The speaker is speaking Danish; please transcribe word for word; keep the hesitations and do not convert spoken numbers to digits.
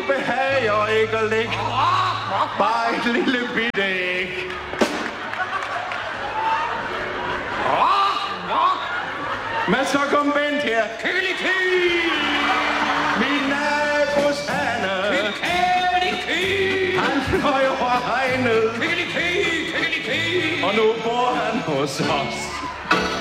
behager ikke at ligge. Bare et lille bitte æg. Men så kom Bent her. Kyliki! Min nabos Hanne. Kyliki! Han fløj over hegnet. Kyliki! Kyliki! Og nu bor han hos os.